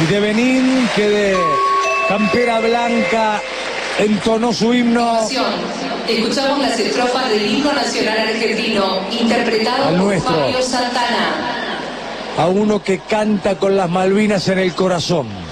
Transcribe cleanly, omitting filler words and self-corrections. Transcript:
Y de Benín, que de campera blanca entonó su himno. Escuchamos las estrofas del himno nacional argentino, interpretado por Fabio Santana. A uno que canta con las Malvinas en el corazón.